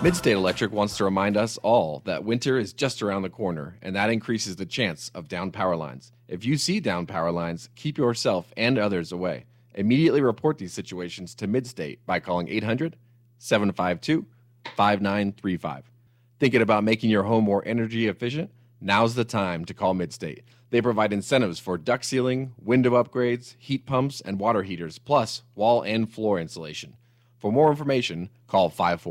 Midstate Electric wants to remind us all that winter is just around the corner, and that increases the chance of downed power lines. If you see downed power lines, keep yourself and others away. Immediately report these situations to Midstate by calling 800-752-5935. Thinking about making your home more energy efficient? Now's the time to call Midstate. They provide incentives for duct sealing, window upgrades, heat pumps, and water heaters, plus wall and floor insulation. For more information, call 540.